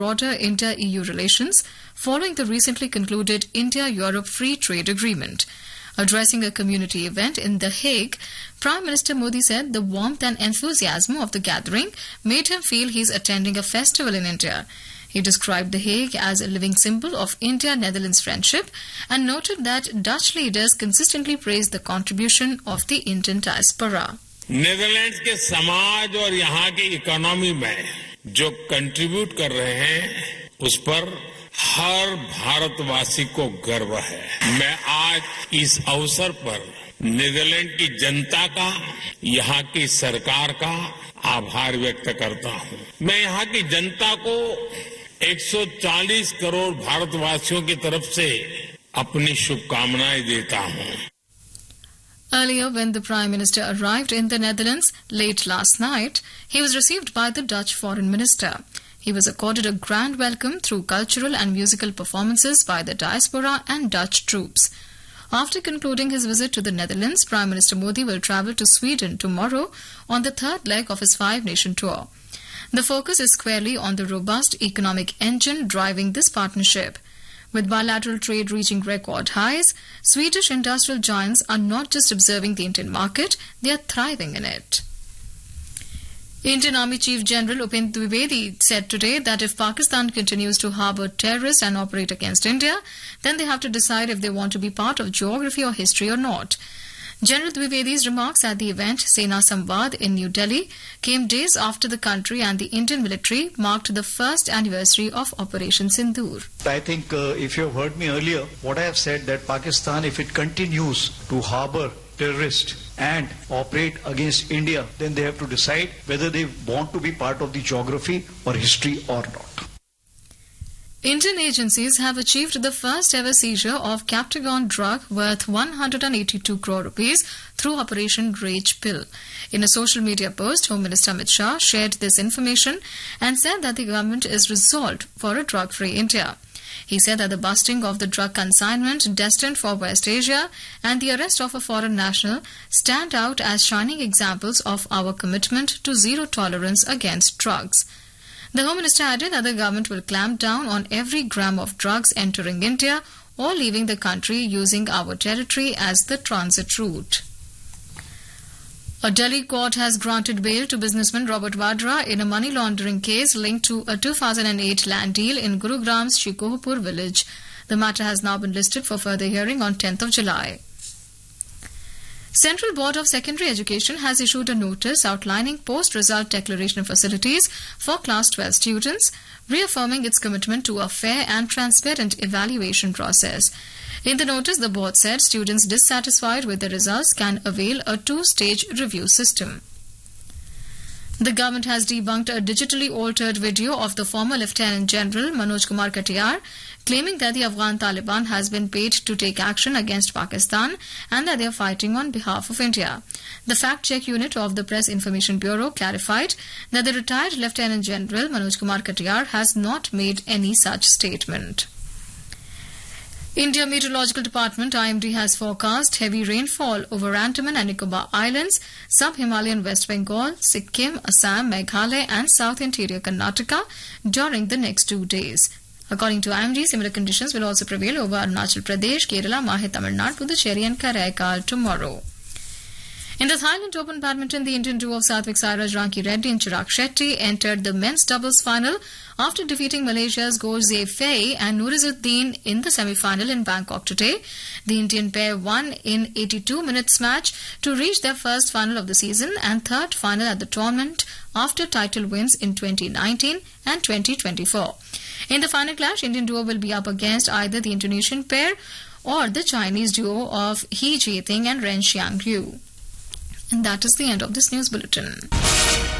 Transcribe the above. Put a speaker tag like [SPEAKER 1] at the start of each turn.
[SPEAKER 1] broader India-EU relations following the recently concluded India-Europe Free Trade Agreement. Addressing a community event in The Hague, Prime Minister Modi said the warmth and enthusiasm of the gathering made him feel he's attending a festival in India. He described The Hague as a living symbol of India-Netherlands friendship and noted that Dutch leaders consistently praised the contribution of the Indian diaspora.
[SPEAKER 2] Netherlands के समाज और यहाँ की economy में जो contribute कर रहे हैं उस पर हर भारतवासी को गर्व है। मैं आज इस अवसर पर नीदरलैंड की जनता का, यहाँ की सरकार का आभार व्यक्त करता हूँ। मैं यहाँ की जनता को 140 करोड़ भारतवासियों की तरफ से अपनी शुभकामनाएं देता हूँ।
[SPEAKER 1] Earlier, when the Prime Minister arrived in the Netherlands late last night, he was received by the Dutch Foreign Minister. He was accorded a grand welcome through cultural and musical performances by the diaspora and Dutch troops. After concluding his visit to the Netherlands, Prime Minister Modi will travel to Sweden tomorrow on the third leg of his five-nation tour. The focus is squarely on the robust economic engine driving this partnership. With bilateral trade reaching record highs, Swedish industrial giants are not just observing the Indian market, they are thriving in it. Indian Army Chief General Upendra Dwivedi said today that if Pakistan continues to harbour terrorists and operate against India, then they have to decide if they want to be part of geography or history or not. General Dwivedi's remarks at the event Sena Samvad in New Delhi came days after the country and the Indian military marked the first anniversary of Operation Sindoor.
[SPEAKER 3] I think if you have heard me earlier, what I have said that Pakistan, if it continues to harbour terrorists and operate against India, then they have to decide whether they want to be part of the geography or history or not.
[SPEAKER 1] Indian agencies have achieved the first ever seizure of Captagon drug worth 182 crore rupees through Operation Rage Pill. In a social media post, Home Minister Amit Shah shared this information and said that the government is resolved for a drug-free India. He said that the busting of the drug consignment destined for West Asia and the arrest of a foreign national stand out as shining examples of our commitment to zero tolerance against drugs. The Home Minister added that the government will clamp down on every gram of drugs entering India or leaving the country using our territory as the transit route. A Delhi court has granted bail to businessman Robert Vadra in a money laundering case linked to a 2008 land deal in Gurugram's Shikohpur village. The matter has now been listed for further hearing on 10th of July. Central Board of Secondary Education has issued a notice outlining post-result declaration facilities for Class 12 students, reaffirming its commitment to a fair and transparent evaluation process. In the notice, the board said students dissatisfied with the results can avail a two-stage review system. The government has debunked a digitally altered video of the former Lieutenant General Manoj Kumar Katiyar, claiming that the Afghan Taliban has been paid to take action against Pakistan and that they are fighting on behalf of India. The fact-check unit of the Press Information Bureau clarified that the retired Lieutenant General Manoj Kumar Katiyar has not made any such statement. India Meteorological Department IMD has forecast heavy rainfall over Andaman and Nicobar Islands, sub-Himalayan West Bengal, Sikkim, Assam, Meghalaya and South Interior Karnataka during the next 2 days. According to IMD, similar conditions will also prevail over Arunachal Pradesh, Kerala, Mahe, Tamil Nadu, Puducherry and Karaikal tomorrow. In the Thailand Open Badminton, the Indian duo of Satvik Sairaj, Ranki Reddy and Chirag Shetty entered the men's doubles final after defeating Malaysia's Gorze Fei and Nurizuddin in the semi-final in Bangkok today. The Indian pair won in 82 minutes match to reach their first final of the season and third final at the tournament after title wins in 2019 and 2024. In the final clash, Indian duo will be up against either the Indonesian pair or the Chinese duo of He Jiating and Ren Xiangliu. And that is the end of this news bulletin.